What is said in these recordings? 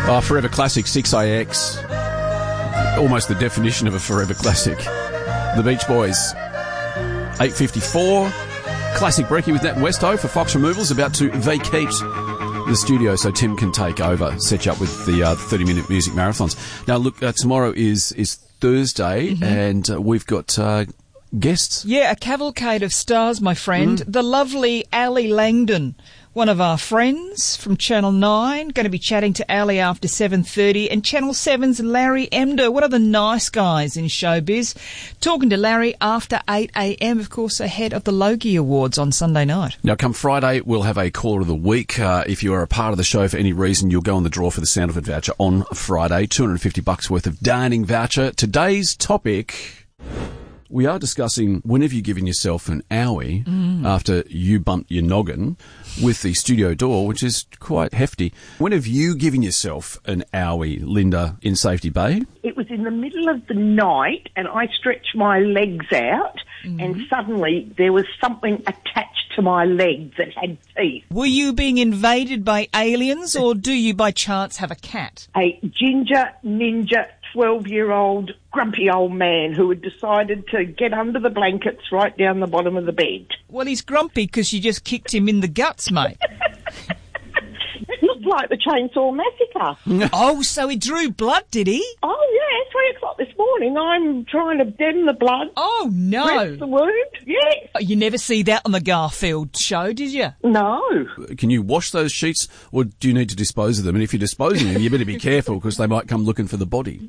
Forever Classic 6AX. Almost the definition of a forever classic. The Beach Boys. 8:54. Classic Brekkie with Nat Westho for Fox Removals, about to vacate the studio so Tim can take over, set you up with the 30-minute music marathons. Now, look, tomorrow is Thursday, and we've got guests. Yeah, a cavalcade of stars, my friend. The lovely Ali Langdon, one of our friends from Channel 9, going to be chatting to Ali after 7:30, and Channel 7's Larry Emder, one of the nice guys in showbiz, talking to Larry after 8 a.m, of course, ahead of the Logie Awards on Sunday night. Now, come Friday, we'll have a Caller of the Week. If you are a part of the show for any reason, you'll go on the draw for the Sound of It voucher on Friday, $250 worth of dining voucher. Today's topic... We are discussing when have you given yourself an owie after you bumped your noggin with the studio door, which is quite hefty. When have you given yourself an owie, Linda, in Safety Bay? It was in the middle of the night and I stretched my legs out and suddenly there was something attached to my leg that had teeth. Were you being invaded by aliens, or do you by chance have a cat? A ginger ninja 12-year-old grumpy old man who had decided to get under the blankets right down the bottom of the bed. Well, he's grumpy because you just kicked him in the guts, mate. It looked like the Chainsaw Massacre. Oh, so he drew blood, did he? Oh, yeah, 3 o'clock this morning. I'm trying to stem the blood. Oh, no. Rest the wound, yes. Oh, you never see that on the Garfield show, did you? No. Can you wash those sheets, or do you need to dispose of them? And if you're disposing of them, you better be careful because they might come looking for the body.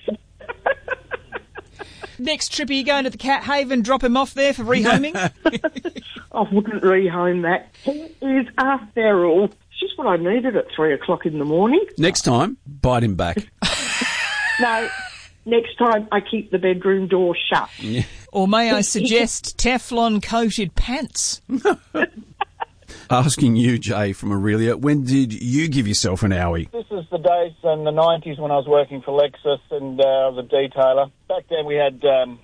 Next trip, are you going to the Cat Haven, drop him off there for rehoming? I wouldn't rehome that. He is a feral. It's just what I needed at 3 o'clock in the morning. Next time, bite him back. No, next time I keep the bedroom door shut. Yeah. Or may I suggest Teflon-coated pants? Asking you, Jay from Aurelia, when did you give yourself an owie? This is the days in the 90s when I was working for Lexus and the detailer. Back then we had